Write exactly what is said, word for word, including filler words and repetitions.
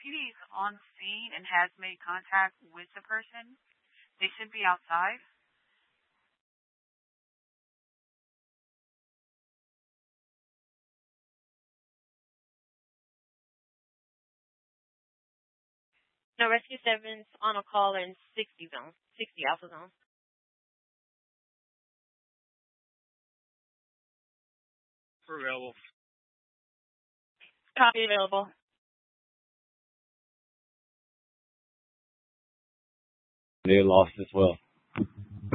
P D is on scene and has made contact with the person, they should be outside. No, Rescue seven's on a call in sixty zone, sixty Alpha zone. We're available. Copy available. They lost as well.